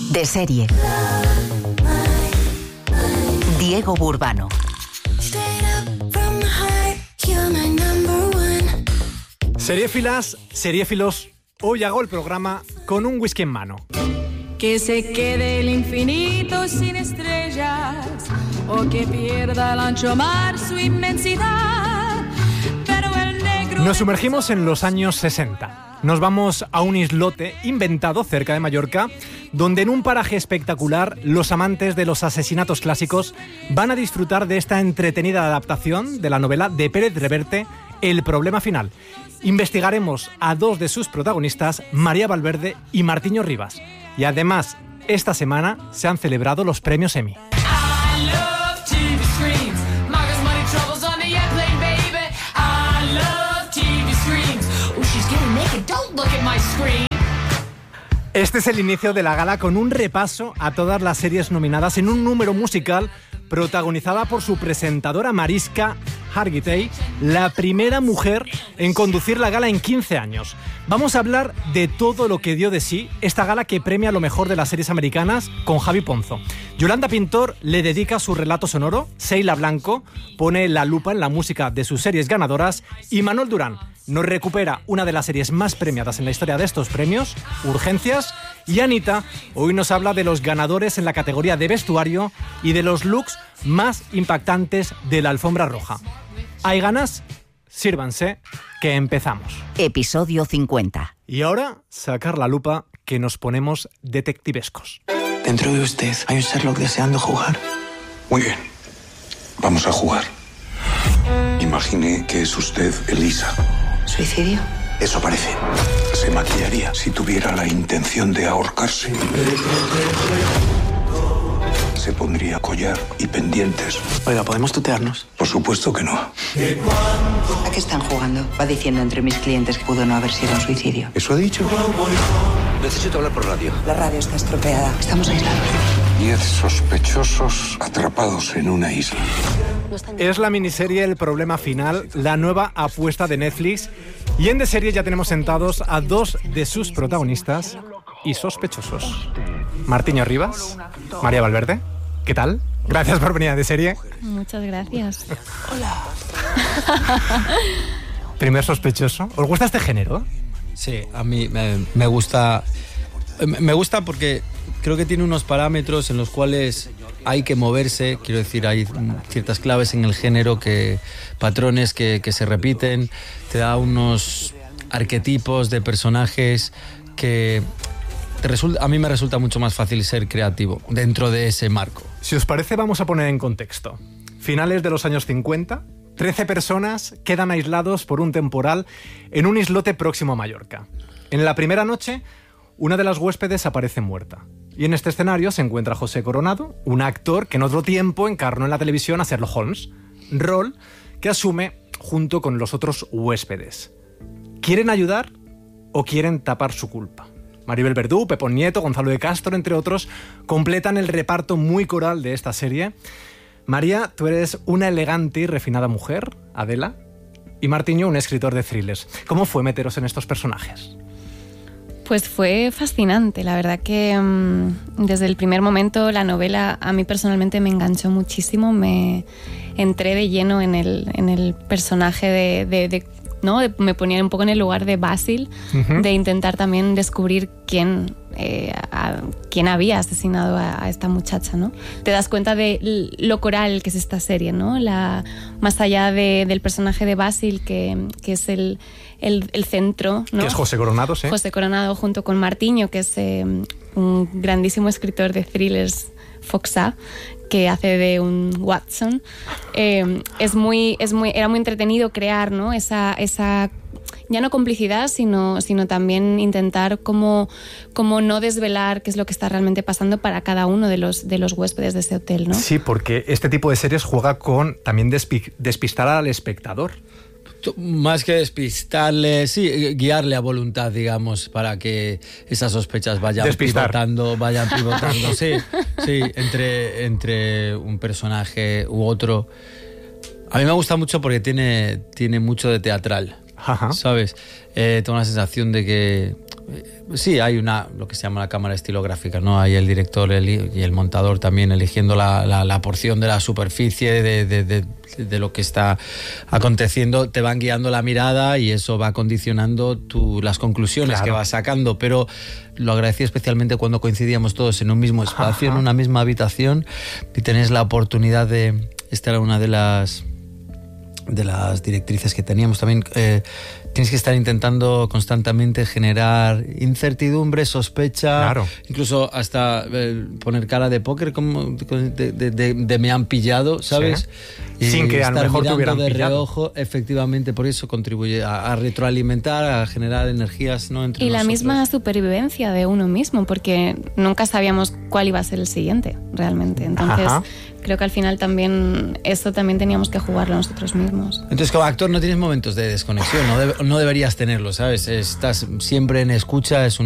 De serie. Diego Burbano. Seriéfilas, seriéfilos, hoy hago el programa con un whisky en mano. Que se quede el infinito sin estrellas o que pierda el ancho mar su inmensidad. Pero el negro... Nos sumergimos en los años 60. Nos vamos a un islote inventado cerca de Mallorca, donde en un paraje espectacular los amantes de los asesinatos clásicos van a disfrutar de esta entretenida adaptación de la novela de Pérez Reverte, El problema final. Investigaremos a dos de sus protagonistas, María Valverde y Martiño Rivas. Y además, esta semana se han celebrado los premios Emmy. Este es el inicio de la gala con un repaso a todas las series nominadas en un número musical protagonizada por su presentadora Mariska Hargitay, la primera mujer en conducir la gala en 15 años. Vamos a hablar de todo lo que dio de sí esta gala que premia lo mejor de las series americanas con Javi Ponzo. Yolanda Pintor le dedica su relato sonoro, Seila Blanco pone la lupa en la música de sus series ganadoras y Manuel Durán nos recupera una de las series más premiadas en la historia de estos premios, Urgencias, y Anita hoy nos habla de los ganadores en la categoría de vestuario y de los looks más impactantes de la alfombra roja. ¿Hay ganas? Sírvanse, que empezamos. Episodio 50. Y ahora, sacar la lupa, que nos ponemos detectivescos. Dentro de usted hay un Sherlock deseando jugar. Muy bien, vamos a jugar. Imagine que es usted Elisa. ¿Suicidio? Eso parece. Se maquillaría si tuviera la intención de ahorcarse. Se pondría collar y pendientes. Oiga, ¿podemos tutearnos? Por supuesto que no. ¿A qué están jugando? Va diciendo entre mis clientes que pudo no haber sido un suicidio. ¿Eso ha dicho? Necesito hablar por radio. La radio está estropeada. Estamos aislados. 10 sospechosos atrapados en una isla. Es la miniserie El problema final, la nueva apuesta de Netflix. Y en De Serie ya tenemos sentados a dos de sus protagonistas y sospechosos. Martiño Rivas, María Valverde, ¿qué tal? Gracias por venir a De Serie. Muchas gracias. Hola. Primer sospechoso. ¿Os gusta este género? Sí, a mí me gusta. Me gusta porque creo que tiene unos parámetros en los cuales hay que moverse. Quiero decir, hay ciertas claves en el género, patrones que se repiten. Te da unos arquetipos de personajes que a mí me resulta mucho más fácil ser creativo dentro de ese marco. Si os parece, vamos a poner en contexto. Finales de los años 50, 13 personas quedan aislados por un temporal en un islote próximo a Mallorca. En la primera noche, una de las huéspedes aparece muerta. Y en este escenario se encuentra José Coronado, un actor que en otro tiempo encarnó en la televisión a Sherlock Holmes, rol que asume junto con los otros huéspedes. ¿Quieren ayudar o quieren tapar su culpa? Maribel Verdú, Pepón Nieto, Gonzalo de Castro, entre otros, completan el reparto muy coral de esta serie. María, tú eres una elegante y refinada mujer, Adela, y Martiño, un escritor de thrillers. ¿Cómo fue meteros en estos personajes? Pues fue fascinante, la verdad que desde el primer momento la novela a mí personalmente me enganchó muchísimo, me entré de lleno en el personaje me ponía un poco en el lugar de Basil, de intentar también descubrir quién había asesinado a esta muchacha, ¿no? Te das cuenta de lo coral que es esta serie, ¿no? Más allá del personaje de Basil, que es el centro, ¿no? Que es José Coronado, sí. José Coronado junto con Martiño, que es un grandísimo escritor de thrillers, Foxá, que hace de un Watson. Era muy entretenido crear, ¿no? Esa ya no complicidad, sino también intentar como no desvelar qué es lo que está realmente pasando para cada uno de los huéspedes de ese hotel, ¿no? Sí, porque este tipo de series juega con también despistar al espectador. Más que despistarle, sí, guiarle a voluntad, digamos, para que esas sospechas vayan pivotando, sí, entre un personaje u otro. A mí me gusta mucho porque tiene mucho de teatral. Ajá. ¿sabes? Tengo la sensación de que sí, hay lo que se llama la cámara estilográfica, ¿no? Hay el director y el montador también eligiendo la porción de la superficie de lo que está aconteciendo, te van guiando la mirada y eso va condicionando las conclusiones que vas sacando, pero lo agradecí especialmente cuando coincidíamos todos en un mismo espacio, en una misma habitación, y tenés la oportunidad de... Esta era una de las directrices que teníamos también. Tienes que estar intentando constantemente generar incertidumbre, sospecha, incluso hasta poner cara de póker, como de me han pillado, ¿sabes? Sí. Sin que a lo mejor te hubieran de pillado. reojo, efectivamente, por eso contribuye a retroalimentar, a generar energías, ¿no? Entre y la nosotros. misma supervivencia de uno mismo, porque nunca sabíamos cuál iba a ser el siguiente, realmente. Entonces, creo que al final también eso también teníamos que jugarlo nosotros mismos. Entonces, como actor no tienes momentos de desconexión, no deberías tenerlo, ¿sabes? Estás siempre en escucha, es